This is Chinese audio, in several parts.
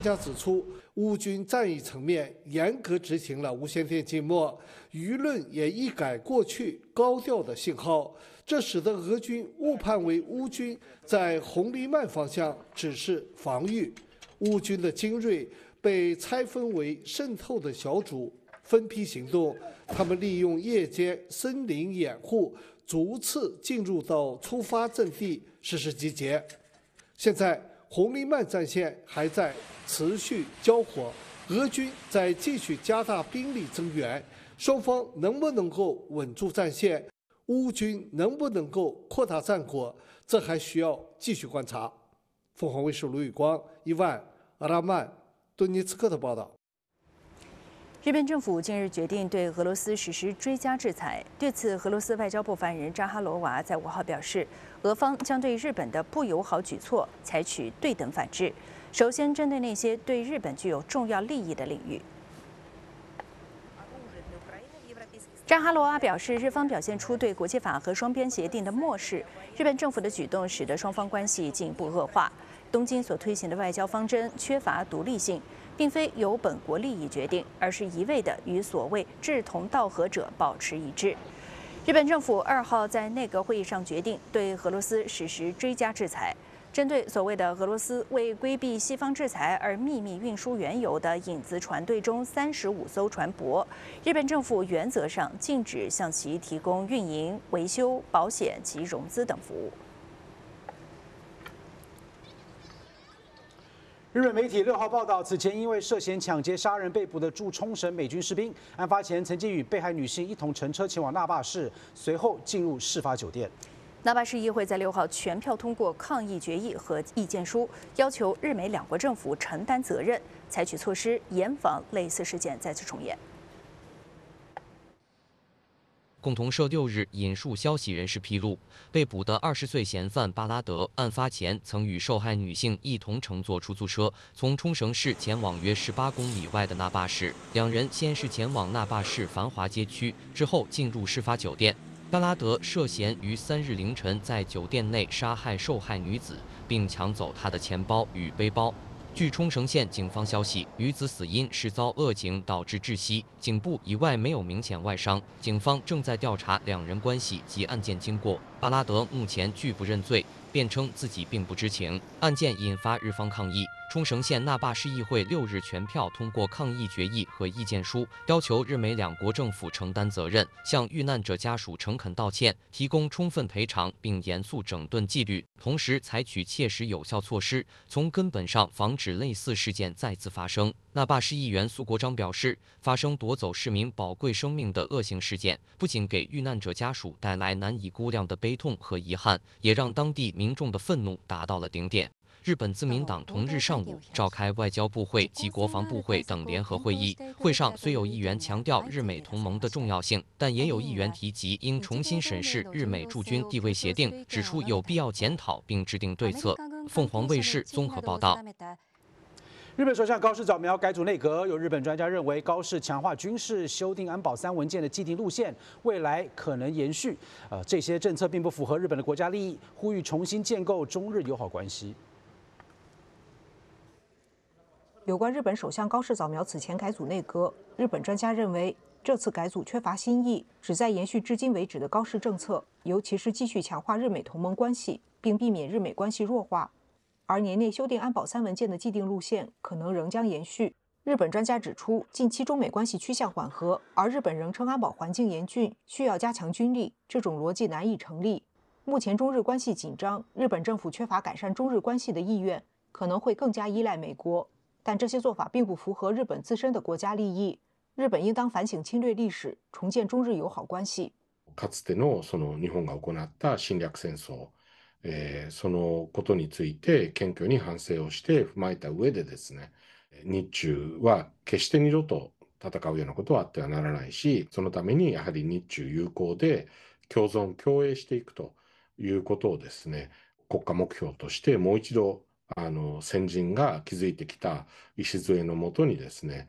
专家指出，乌军战役层面严格执行了无线电静默，舆论也一改过去高调的信号，这使得俄军误判为乌军在红利曼方向只是防御。乌军的精锐被拆分为渗透的小组，分批行动。他们利用夜间森林掩护，逐次进入到出发阵地实施集结。现在，红利曼战线还在持续交火，俄军在继续加大兵力增援，双方能不能够稳住战线，乌军能不能够扩大战果，这还需要继续观察。凤凰卫视卢宇光、伊万、阿拉曼、顿涅茨克的报道。 日本政府近日决定对俄罗斯实施追加制裁。对此，俄罗斯外交部发言人扎哈罗娃在5号表示，俄方将对日本的不友好举措采取对等反制，首先针对那些对日本具有重要利益的领域。扎哈罗娃表示，日方表现出对国际法和双边协定的漠视，日本政府的举动使得双方关系进一步恶化。东京所推行的外交方针缺乏独立性，并非由本国利益决定，而是一味地与所谓志同道合者保持一致。日本政府2号在内阁会议上决定对俄罗斯实施追加制裁，针对所谓的俄罗斯为规避西方制裁而秘密运输原油的影子船队中35艘船舶，日本政府原则上禁止向其提供运营、维修、保险及融资等服务。 日本媒体6号报道，此前因为涉嫌抢劫杀人被捕的驻冲绳美军士兵，案发前曾经与被害女性一同乘车前往那霸市，随后进入事发酒店。 那霸市议会在6号全票通过抗议决议和意见书，要求日美两国政府承担责任，采取措施严防类似事件再次重演。 共同社6日引述消息人士披露，被捕的20岁嫌犯巴拉德案发前曾与受害女性一同乘坐出租车，从冲绳市前往约18公里外的那霸市。两人先是前往那霸市繁华街区，之后进入事发酒店。巴拉德涉嫌于3日凌晨在酒店内杀害受害女子，并抢走她的钱包与背包。据冲绳县警方消息，女子死因是遭扼颈导致窒息，颈部以外没有明显外伤。警方正在调查两人关系及案件经过。巴拉德目前拒不认罪，辩称自己并不知情。案件引发日方抗议，冲绳县那霸市议会6日全票通过抗议决议和意见书，要求日美两国政府承担责任，向遇难者家属诚恳道歉，提供充分赔偿，并严肃整顿纪律，同时采取切实有效措施，从根本上防止类似事件再次发生。那霸市议员苏国璋表示，发生夺走市民宝贵生命的恶性事件，不仅给遇难者家属带来难以估量的悲痛和遗憾，也让当地民众的愤怒达到了顶点。日本自民党同日上午召开外交部会及国防部会等联合会议，会上虽有议员强调日美同盟的重要性，但也有议员提及应重新审视日美驻军地位协定，指出有必要检讨并制定对策。凤凰卫视综合报道。 日本首相高市早苗改组内阁，有日本专家认为，高市强化军事、修订安保3文件的既定路线，未来可能延续。这些政策并不符合日本的国家利益，呼吁重新建构中日友好关系。 有关日本首相高市早苗此前改组内阁，日本专家认为，这次改组缺乏新意，旨在延续至今为止的高市政策，尤其是继续强化日美同盟关系，并避免日美关系弱化。而年内修订安保3文件的既定路线可能仍将延续。日本专家指出，近期中美关系趋向缓和，而日本仍称安保环境严峻，需要加强军力，这种逻辑难以成立。目前中日关系紧张，日本政府缺乏改善中日关系的意愿，可能会更加依赖美国。但这些做法并不符合日本自身的国家利益。日本应当反省侵略历史，重建中日友好关系。 かつての日本が行った侵略戦争、そのことについて謙虚に反省をして踏まえた上でですね、日中は決して二度と戦うようなことはあってはならないし、そのためにやはり日中友好で共存共栄していくということをですね、国家目標としてもう一度先人が築いてきた礎のもとにですね、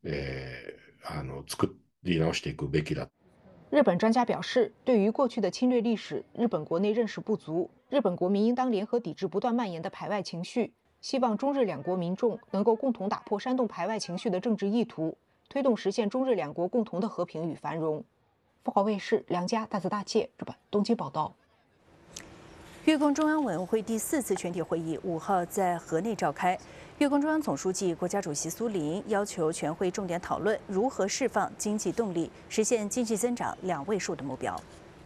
作り直していくべきだ。 日本专家表示，对于过去的侵略历史，日本国内认识不足，日本国民应当联合抵制不断蔓延的排外情绪， 希望中日两国民众能够共同打破煽动排外情绪的政治意图，推动实现中日两国共同的和平与繁荣。凤凰卫视梁家大泽大介日本东京报道。 越共中央委员会第4次全体会议5号在河内召开。越共中央总书记、国家主席苏林要求全会重点讨论如何释放经济动力，实现经济增长2位数的目标。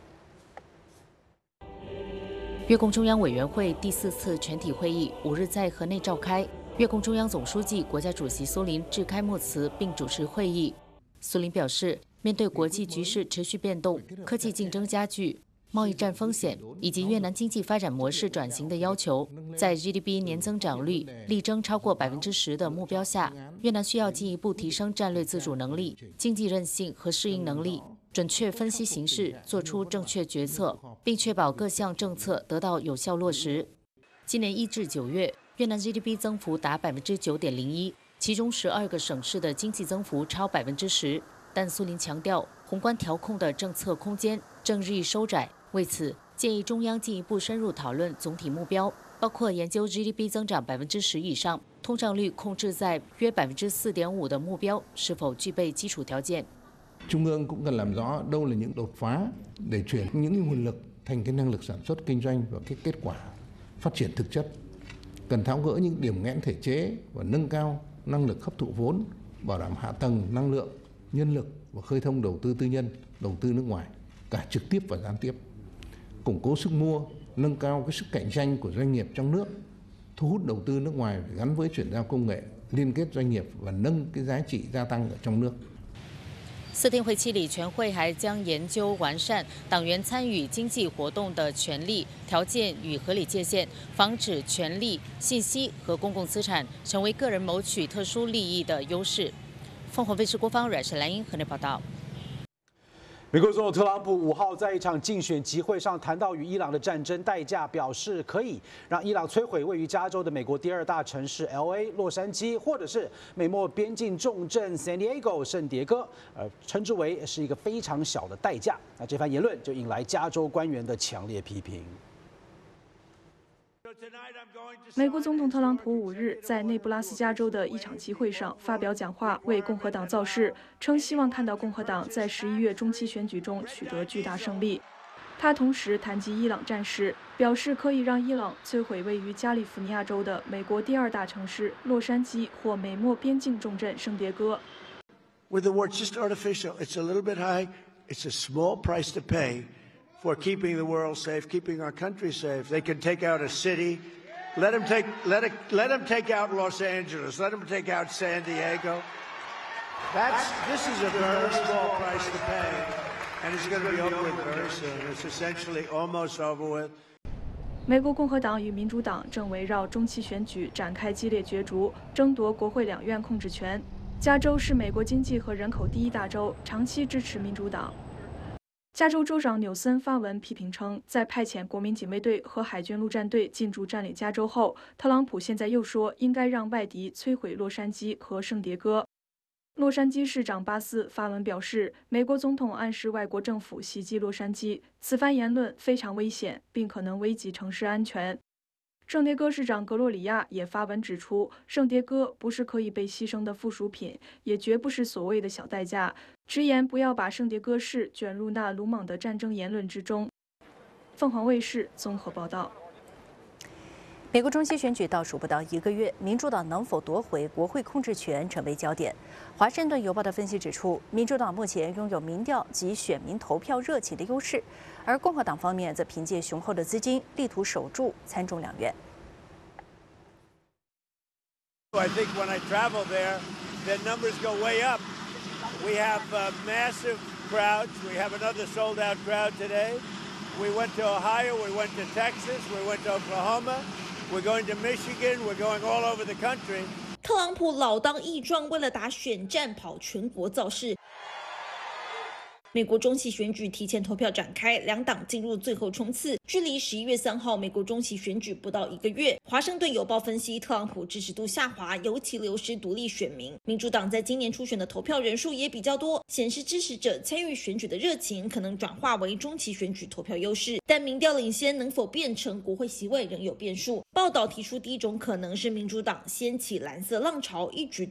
越共中央委员会第4次全体会议5日在河内召开，越共中央总书记、国家主席苏林致开幕词并主持会议。苏林表示，面对国际局势持续变动、科技竞争加剧、贸易战风险以及越南经济发展模式转型的要求，在 GDP 年增长率力争超过10%的目标下，越南需要进一步提升战略自主能力、经济韧性和适应能力，准确分析形势，做出正确决策，并确保各项政策得到有效落实。今年1至9月，越南 GDP 增幅达9.01%，其中12个省市的经济增幅超10%。但苏林强调，宏观调控的政策空间正日益收窄。为此，建议中央进一步深入讨论总体目标，包括研究 GDP 增長10%以上、通脹率控制在約4.5%的目標是否具備基礎條件。 Trung ương cũng cần làm rõ đâu là những đột phá để chuyển những nguồn lực thành cái năng lực sản xuất kinh doanh và cái kết quả phát triển thực chất. Cần tháo gỡ những điểm nghẽn thể chế và nâng cao năng lực hấp thụ vốn, bảo đảm hạ tầng năng lượng, nhân lực và khơi thông đầu tư tư nhân, đầu tư nước ngoài, cả trực tiếp và gián tiếp. Củng cố sức mua, nâng cao cái sức cạnh tranh của doanh nghiệp trong nước, thu hút đầu tư nước ngoài phải gắn với chuyển giao công nghệ, liên kết doanh nghiệp và nâng cái giá trị gia tăng ở trong nước. 4天会期里，全会还将研究完善党员参与经济活动的权利、条件与合理界限，防止权利、信息和公共资产成为个人谋取特殊利益的优势。凤凰卫视国防阮氏兰英河内报道。 美国总统特朗普5号在一场竞选集会上谈到与伊朗的战争代价，表示可以让伊朗摧毁位于加州的美国第2大城市 LA 洛杉矶，或者是美墨边境重镇 San Diego 圣迭戈，称之为是一个非常小的代价。那这番言论就引来加州官员的强烈批评。 美国总统特朗普5日在内布拉斯加州的一场集会上发表讲话，为共和党造势，称希望看到共和党在11月中期选举中取得巨大胜利。他同时谈及伊朗战事，表示可以让伊朗摧毁位于加利福尼亚州的美国第2大城市洛杉矶或美墨边境重镇圣迭戈。 With the word just artificial, it's a little bit high. It's a small price to pay for keeping the world safe, keeping our country safe. They can take out a city. Let them take out Los Angeles. Let them take out San Diego. This is a very small price to pay, and it's going to be over with very soon. It's essentially almost over with. 美国共和党与民主党正围绕中期选举展开激烈角逐，争夺国会2院控制权。加州是美国经济和人口第1大州，长期支持民主党。加州州长纽森发文批评称，在派遣国民警卫队和海军陆战队进驻占领加州后，特朗普现在又说应该让外敌摧毁洛杉矶和圣迭戈。洛杉矶市长巴斯发文表示，美国总统暗示外国政府袭击洛杉矶，此番言论非常危险，并可能危及城市安全。圣迭戈市长格洛里亚也发文指出，圣迭戈不是可以被牺牲的附属品，也绝不是所谓的小代价，直言不要把圣迭戈市卷入那鲁莽的战争言论之中。凤凰卫视综合报道。 美国中期选举倒数不到1个月，民主党能否夺回国会控制权成为焦点。华盛顿邮报的分析指出，民主党目前拥有民调及选民投票热情的优势，而共和党方面则凭借雄厚的资金，力图守住参众两院。 I think when I travel there, the numbers go way up. We have massive crowds. We have another sold-out crowd today. We went to Ohio. We went to Texas. We went to Oklahoma. We're going to Michigan. We're going all over the country. 特朗普老当益壮，为了打选战跑全国造势。 美国中期选举提前投票展开，两党进入最后冲刺。距离11月3号美国中期选举不到1个月，华盛顿邮报分析，特朗普支持度下滑，尤其流失独立选民。民主党在今年初选的投票人数也比较多，显示支持者参与选举的热情可能转化为中期选举投票优势。但民调领先能否变成国会席位仍有变数。报道提出第一种可能是民主党掀起蓝色浪潮，一举